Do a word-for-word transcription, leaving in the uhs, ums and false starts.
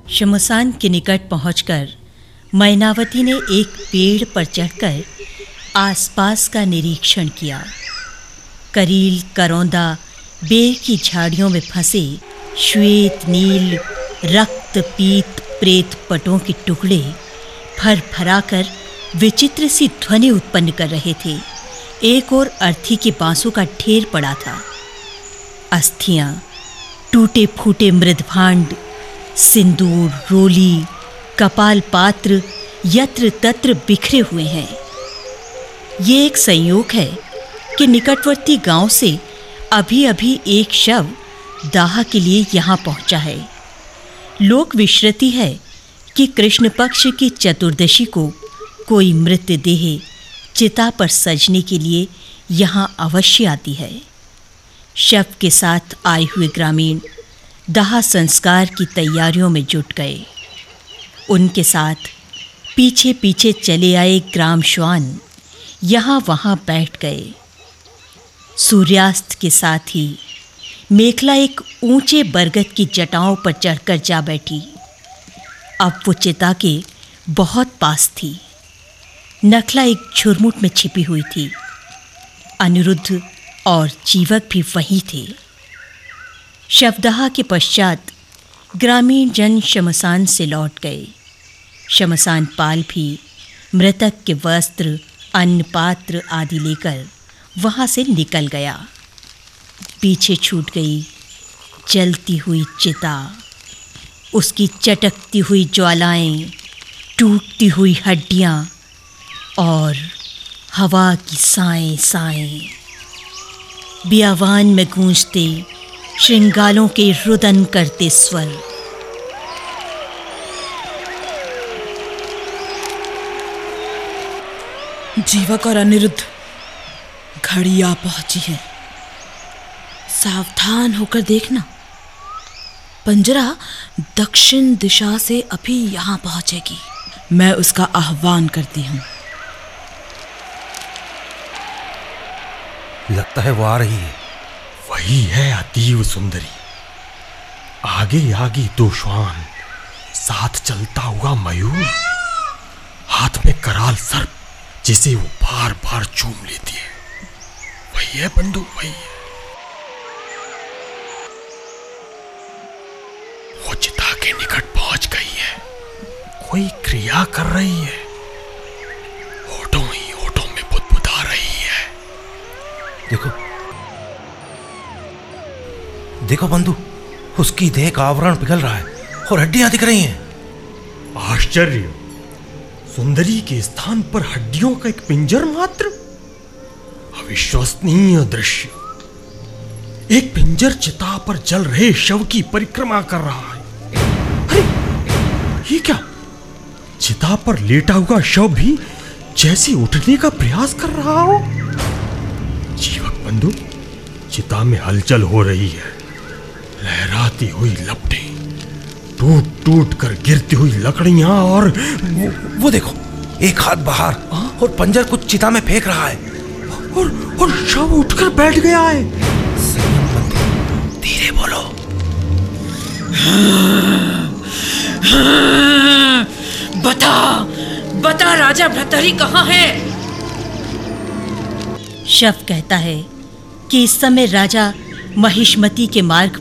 शमशान के निकट पहुंचकर मैनावती ने एक पेड़ पर चढ़कर आसपास का निरीक्षण किया। करील, करौंदा, बेर की झाड़ियों में फंसे श्वेत, नील, रक्त, पीत, प्रेत पटों के टुकड़े फर फराकर विचित्र सी ध्वनि उत्पन्न कर रहे थे। एक और अर्थी के बांसों का ढेर पड़ा था। अस्थियां, टूटे फूटे मृदभांड, सिंदूर, रोली, कपाल पात्र यत्र तत्र बिखरे हुए हैं। ये एक संयोग है कि निकटवर्ती गांव से अभी अभी एक शव दाह के लिए यहाँ पहुँचा है। लोक विश्रुति है कि कृष्ण पक्ष की चतुर्दशी को कोई मृतदेह चिता पर सजने के लिए यहाँ अवश्य आती है। शव के साथ आए हुए ग्रामीण दाह संस्कार की तैयारियों में जुट गए। उनके साथ पीछे पीछे चले आए ग्राम श्वान यहाँ वहाँ बैठ गए। सूर्यास्त के साथ ही मेखला एक ऊंचे बरगद की जटाओं पर चढ़कर जा बैठी। अब वो चिता के बहुत पास थी। नखला एक झुरमुट में छिपी हुई थी। अनिरुद्ध और जीवक भी वहीं थे। शवदाह के पश्चात ग्रामीण जन शमशान से लौट गए। शमशान पाल भी मृतक के वस्त्र, अन्न पात्र आदि लेकर वहाँ से निकल गया। पीछे छूट गई जलती हुई चिता, उसकी चटकती हुई ज्वालाएं, टूटती हुई हड्डियाँ और हवा की साएं साएं। बियावान में गूंजते श्रृंगालों के रुदन करते स्वर। जीवक और अनिरुद्ध, घड़ी आ पहुंची है। सावधान होकर देखना, पंजरा दक्षिण दिशा से अभी यहाँ पहुंचेगी। मैं उसका आह्वान करती हूँ। लगता है वो आ रही है। वही है अतीव सुंदरी। आगे आगे दो श्वान, साथ चलता हुआ मयूर, हाथ में कराल सर्प जिसे वो बार बार चूम लेती है। वही है बंधु, वही है। वो चिता के निकट पहुंच गई है। कोई क्रिया कर रही है। होठों ही होठों में बुदबुदा रही है। देखो देखो बंधु, उसकी देह का आवरण पिघल रहा है और हड्डियां दिख रही हैं। आश्चर्य! सुंदरी के स्थान पर हड्डियों का एक पिंजर मात्र। अविश्वसनीय दृश्य। एक पिंजर चिता पर जल रहे शव की परिक्रमा कर रहा है। अरे ये क्या? चिता पर लेटा हुआ शव भी जैसे उठने का प्रयास कर रहा हो। जीवक बंधु, चिता में हलचल हो रही है। लहराती हुई लपटें, टूट टूट कर गिरती हुई लकड़ियां और वो, वो देखो, एक हाथ बाहर और पंजर कुछ चिता में फेंक रहा है। और और शव उठकर बैठ गया है। संयम बंधु, धीरे बोलो। बता बता राजा भृतहरि कहाँ है? शव कहता है कि इस समय राजा महिष्मती के मार्ग